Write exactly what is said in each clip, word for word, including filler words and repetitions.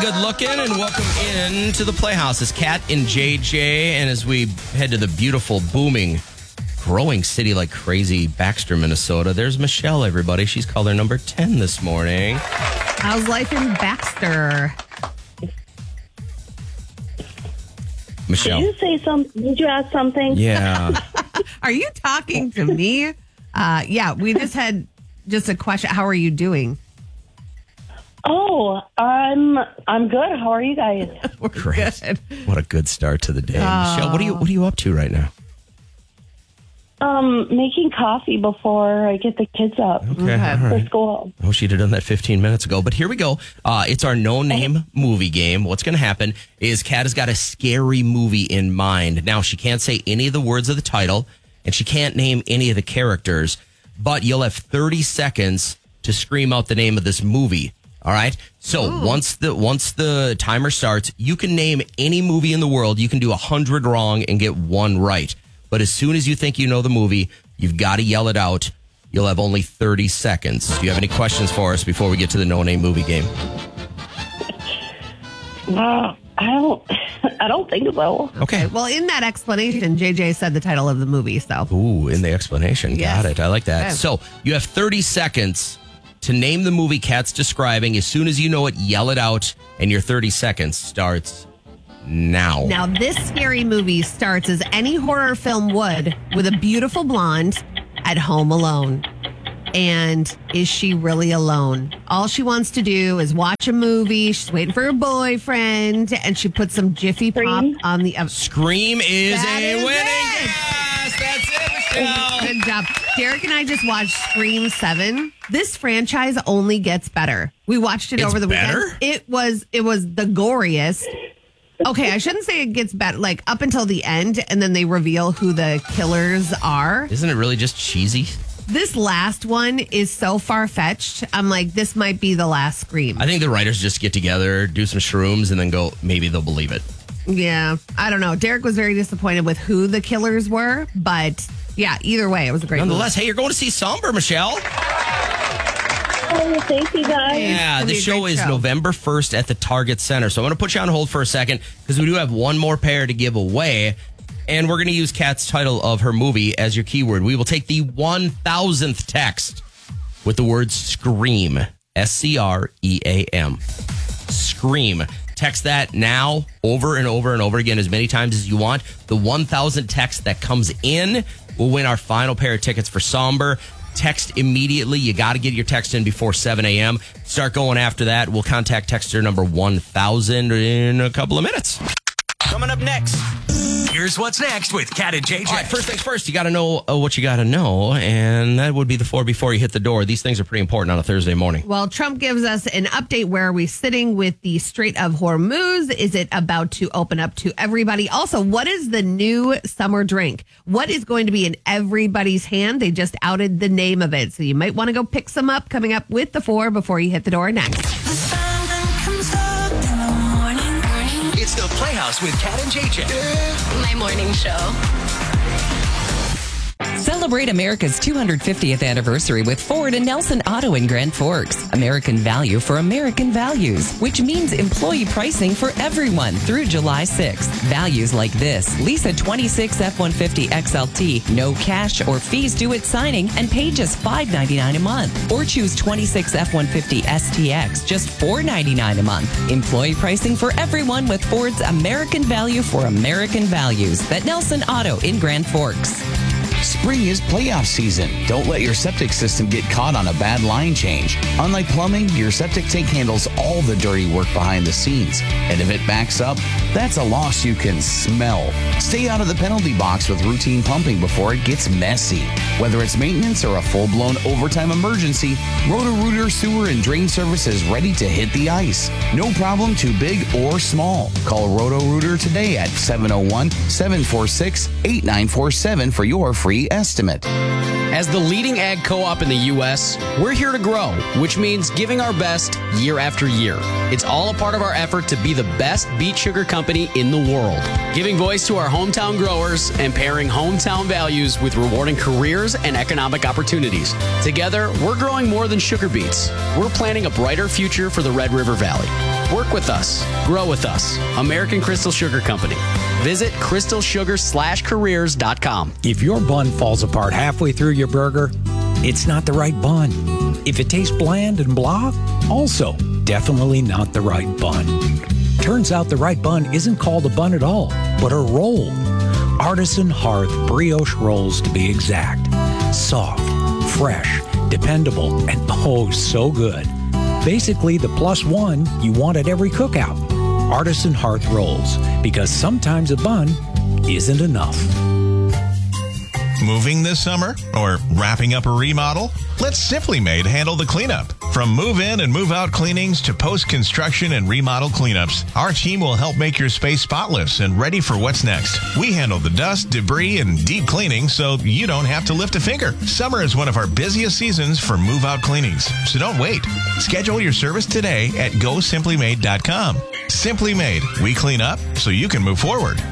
good looking, and welcome in to the Playhouse. It's Kat and J J, and as we head to the beautiful, booming, growing city like crazy, Baxter, Minnesota, there's Michelle, everybody. She's caller number ten this morning. How's life in Baxter? Michelle. Did you say something? Did you ask something? Yeah. Are you talking to me? Uh, yeah, we just had just a question. How are you doing? Oh, I'm I'm good. How are you guys? We're Great. good. What a good start to the day. Michelle, what are you what are you up to right now? Um, making coffee before I get the kids up Okay. All for right. school. Oh, she'd have done that fifteen minutes ago. But here we go. Uh, it's our no-name movie game. What's going to happen is Kat has got a scary movie in mind. Now, she can't say any of the words of the title, and she can't name any of the characters, but you'll have thirty seconds to scream out the name of this movie. All right. So Ooh. once the once the timer starts, you can name any movie in the world. You can do a hundred wrong and get one right. But as soon as you think you know the movie, you've got to yell it out. You'll have only thirty seconds. Do you have any questions for us before we get to the no-name movie game? Uh, I don't. I don't think so. Okay. Well, in that explanation, J J said the title of the movie. So Ooh, in the explanation. Yes. Got it. I like that. Okay. So you have thirty seconds to name the movie Kat's describing. As soon as you know it, yell it out, and your thirty seconds starts now. now this scary movie starts as any horror film would, with a beautiful blonde at home alone. And is she really alone? All she wants to do is watch a movie. She's waiting for her boyfriend, and she puts some Jiffy Pop Scream? on the. Uh, Scream is That a is winning it. guess. That's it, Michelle. Good job. Derek and I just watched Scream seven. This franchise only gets better. We watched it It's over the better? weekend. It was it was the goriest. Okay, I shouldn't say it gets better, like up until the end, and then they reveal who the killers are. Isn't it really just cheesy? This last one is so far-fetched. I'm like, this might be the last Scream. I think the writers just get together, do some shrooms, and then go, maybe they'll believe it. Yeah, I don't know. Derek was very disappointed with who the killers were, but yeah, either way, it was a great Nonetheless, hey, you're going to see Somber, Michelle. Oh, thank you guys. Yeah, gonna the be a show great is show. November first at the Target Center. So I'm going to put you on hold for a second because we do have one more pair to give away. And we're going to use Kat's title of her movie as your keyword. We will take the one thousandth text with the word scream. S C R E A M. Scream. Text that now over and over and over again as many times as you want. The one thousand text that comes in will win our final pair of tickets for Somber. Text immediately. You got to get your text in before seven a.m. Start going after that. We'll contact texter number one thousand in a couple of minutes. Coming up next, here's what's next with Kat and J J. All right, first things first, you got to know uh, what you got to know, and that would be the four before you hit the door. These things are pretty important on a Thursday morning. Well, Trump gives us an update. Where are we sitting with the Strait of Hormuz? Is it about to open up to everybody? Also, what is the new summer drink? What is going to be in everybody's hand? They just outed the name of it. So you might want to go pick some up coming up with the four before you hit the door next. The sun that comes up in the morning, morning. It's the Playhouse with Kat and J J. My morning show. Celebrate America's two hundred fiftieth anniversary with Ford and Nelson Auto in Grand Forks. American value for American values, which means employee pricing for everyone through July sixth. Values like this: lease a twenty-six F one fifty X L T, no cash or fees due at signing, and pay just five ninety-nine a month. Or choose twenty-six F one fifty S T X, just four ninety-nine a month. Employee pricing for everyone with Ford's American value for American values. At Nelson Auto in Grand Forks. Spring is playoff season. Don't let your septic system get caught on a bad line change. Unlike plumbing, your septic tank handles all the dirty work behind the scenes. And if it backs up, that's a loss you can smell. Stay out of the penalty box with routine pumping before it gets messy. Whether it's maintenance or a full-blown overtime emergency, Roto-Rooter Sewer and Drain Service is ready to hit the ice. No problem too big or small. Call Roto-Rooter today at seven oh one, seven four six, eight nine four seven for your free estimate. As the leading ag co-op in the U S, we're here to grow, which means giving our best year after year. It's all a part of our effort to be the best beet sugar company in the world, giving voice to our hometown growers and pairing hometown values with rewarding careers and economic opportunities. Together, we're growing more than sugar beets. We're planning a brighter future for the Red River Valley. Work with us. Grow with us. American Crystal Sugar Company. Visit crystal sugar slash careers dot com. If your bun falls apart halfway through your burger, it's not the right bun. If it tastes bland and blah, also definitely not the right bun. Turns out the right bun isn't called a bun at all, but a roll. Artisan Hearth brioche rolls to be exact. Soft, fresh, dependable, and oh so good. Basically the plus one you want at every cookout. Artisan Hearth rolls, because sometimes a bun isn't enough. Moving this summer or wrapping up a remodel? Let Simply Made handle the cleanup. From move-in and move-out cleanings to post-construction and remodel cleanups, our team will help make your space spotless and ready for what's next. We handle the dust, debris, and deep cleaning so you don't have to lift a finger. Summer is one of our busiest seasons for move-out cleanings, so don't wait. Schedule your service today at go simply made dot com. Simply Made. We clean up so you can move forward.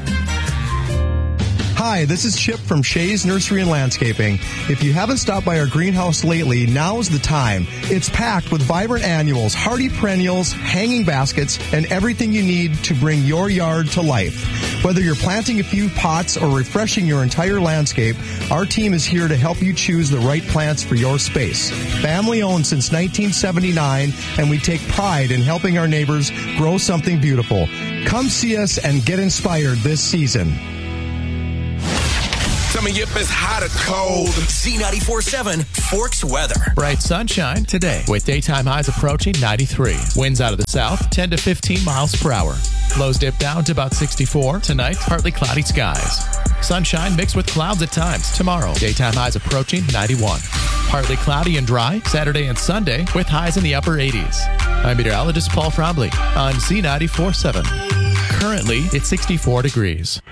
Hi, this is Chip from Shays Nursery and Landscaping. If you haven't stopped by our greenhouse lately, now's the time. It's packed with vibrant annuals, hardy perennials, hanging baskets, and everything you need to bring your yard to life. Whether you're planting a few pots or refreshing your entire landscape, our team is here to help you choose the right plants for your space. Family owned since nineteen seventy-nine, and we take pride in helping our neighbors grow something beautiful. Come see us and get inspired this season. Tell me if it's hot or cold. Z ninety-four point seven Forks weather. Bright sunshine today with daytime highs approaching ninety-three. Winds out of the south, ten to fifteen miles per hour. Lows dip down to about sixty-four. Tonight, partly cloudy skies. Sunshine mixed with clouds at times. Tomorrow, daytime highs approaching ninety-one. Partly cloudy and dry Saturday and Sunday with highs in the upper eighties. I'm meteorologist Paul Frombley on Z ninety-four point seven. Currently, it's sixty-four degrees.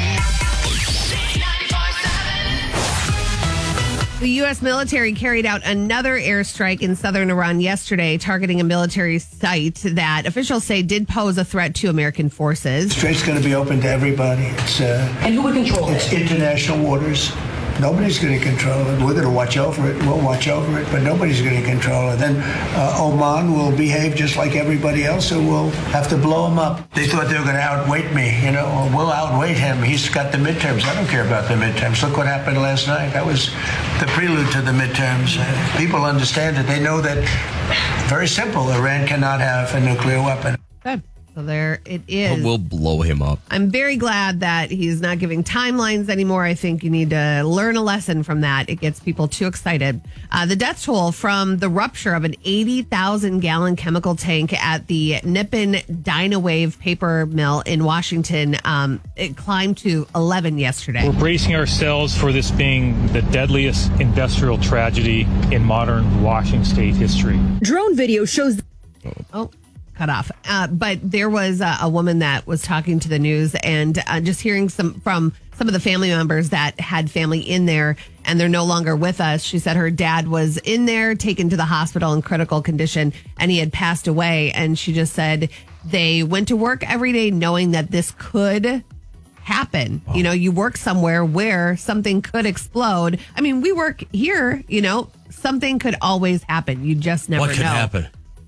The U S military carried out another airstrike in southern Iran yesterday, targeting a military site that officials say did pose a threat to American forces. The strait's going to be open to everybody. It's uh, and who would control it? It's international waters. Nobody's going to control it. We're going to watch over it. We'll watch over it, but nobody's going to control it. Then uh, Oman will behave just like everybody else, and we'll have to blow them up. They thought they were going to outweight me. You know, well, we'll outweight him. He's got the midterms. I don't care about the midterms. Look what happened last night. That was the prelude to the midterms. Uh, people understand it. They know that, very simple, Iran cannot have a nuclear weapon. Okay. So there it is. We'll blow him up. I'm very glad that he's not giving timelines anymore. I think you need to learn a lesson from that. It gets people too excited. Uh, the death toll from the rupture of an eighty thousand gallon chemical tank at the Nippon Dynawave paper mill in Washington, um, it climbed to eleven yesterday. We're bracing ourselves for this being the deadliest industrial tragedy in modern Washington state history. Drone video shows... Oh. Cut off. Uh, but there was a, a woman that was talking to the news, and uh, just hearing some from some of the family members that had family in there, and they're no longer with us. She said her dad was in there, taken to the hospital in critical condition, and he had passed away. And she just said they went to work every day knowing that this could happen. Wow. You know, you work somewhere where something could explode. I mean, we work here, you know, something could always happen. You just never know. What could happen?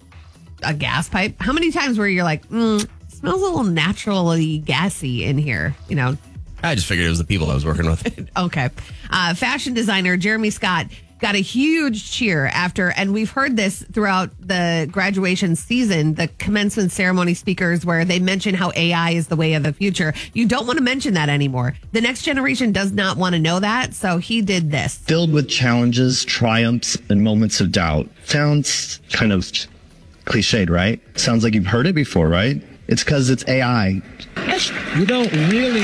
A gas pipe. How many times were you like, mm, it smells a little naturally gassy in here? You know, I just figured it was the people I was working with. Okay. Uh, fashion designer Jeremy Scott got a huge cheer after, and we've heard this throughout the graduation season, the commencement ceremony speakers, where they mention how A I is the way of the future. You don't want to mention that anymore. The next generation does not want to know that. So he did this. Filled with challenges, triumphs, and moments of doubt. Sounds kind of cliched, right? Sounds like you've heard it before, right? It's because it's A I. You don't really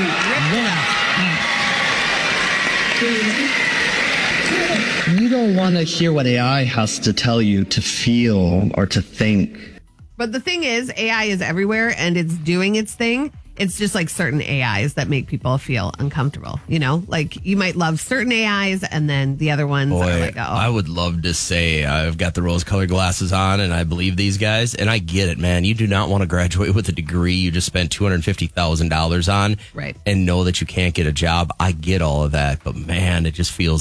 want. You don't want to hear what A I has to tell you to feel or to think. But the thing is, A I is everywhere and it's doing its thing. It's just like certain A Is that make people feel uncomfortable. You know, like you might love certain A Is and then the other ones Boy, are like, oh. I would love to say I've got the rose-colored glasses on and I believe these guys. And I get it, man. You do not want to graduate with a degree you just spent two hundred fifty thousand dollars on, right, and know that you can't get a job. I get all of that. But, man, it just feels like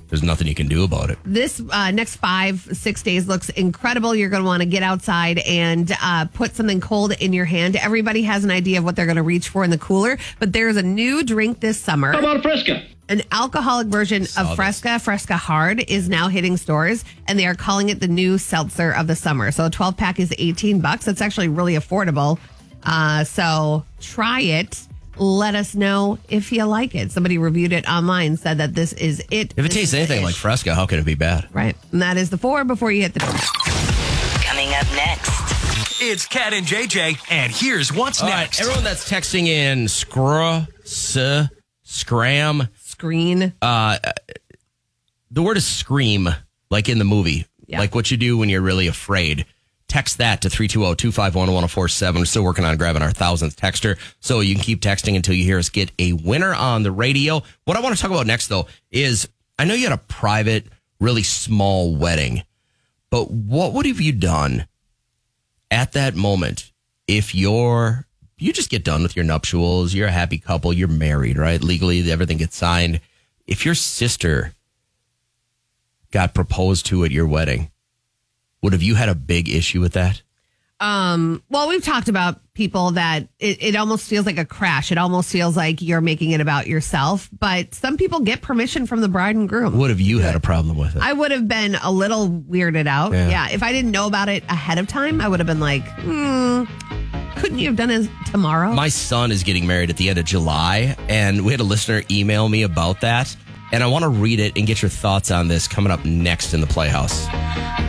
there's nothing you can do about it. This uh, next five, six days looks incredible. You're going to want to get outside and uh, put something cold in your hand. Everybody has an idea of what they're going to reach for in the cooler, but there's a new drink this summer. How about Fresca? An alcoholic version of Fresca, Fresca Hard, is now hitting stores, and they are calling it the new seltzer of the summer. So a twelve pack is eighteen bucks. It's actually really affordable. Uh, so try it. Let us know if you like it. Somebody reviewed it online, said that this is it. If it tastes anything like Fresca, how can it be bad? Right. And that is the four before you hit the door. Coming up next. It's Cat and J J, and here's what's All next. right, everyone that's texting in scr, s, scram. Screen. Uh, the word is scream, like in the movie. Yeah. Like what you do when you're really afraid. Text that to three two zero, two five one, one zero four seven. We're still working on grabbing our thousandth texter, so you can keep texting until you hear us get a winner on the radio. What I want to talk about next, though, is I know you had a private, really small wedding, but what would have you done at that moment if you're, you just get done with your nuptials, you're a happy couple, you're married, right? Legally, everything gets signed. If your sister got proposed to at your wedding, would have you had a big issue with that? Um, well, we've talked about people that it, it almost feels like a crash. It almost feels like you're making it about yourself. But some people get permission from the bride and groom. Would have you had a problem with it? I would have been a little weirded out. Yeah. Yeah. If I didn't know about it ahead of time, I would have been like, hmm, couldn't you have done it tomorrow? My son is getting married at the end of July, and we had a listener email me about that. And I want to read it and get your thoughts on this coming up next in the Playhouse.